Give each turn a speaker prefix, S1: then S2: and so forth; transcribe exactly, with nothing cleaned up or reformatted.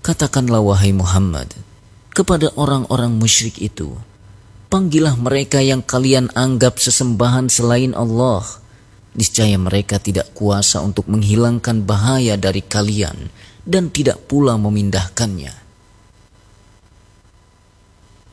S1: Katakanlah wahai Muhammad kepada orang-orang musyrik itu, panggillah mereka yang kalian anggap sesembahan selain Allah. Niscaya mereka tidak kuasa untuk menghilangkan bahaya dari kalian dan tidak pula memindahkannya.